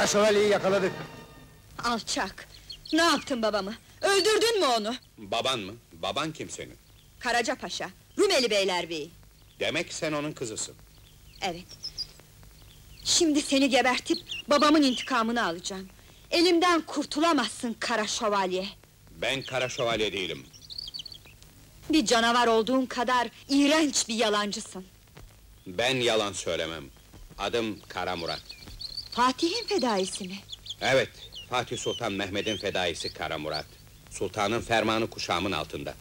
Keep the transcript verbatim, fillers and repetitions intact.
Kara şövalyeyi yakaladık. Alçak! Ne yaptın babamı? Öldürdün mü onu? Baban mı? Baban kim senin? Karaca Paşa, Rumeli Beylerbeyi. Demek sen onun kızısın. Evet. Şimdi seni gebertip babamın intikamını alacağım. Elimden kurtulamazsın kara şövalye. Ben kara şövalye değilim. Bir canavar olduğun kadar iğrenç bir yalancısın. Ben yalan söylemem. Adım Kara Murat. Fatih'in fedaisi mi? Evet, Fatih Sultan Mehmet'in fedaisi Kara Murat. Sultanın fermanı kuşağımın altında.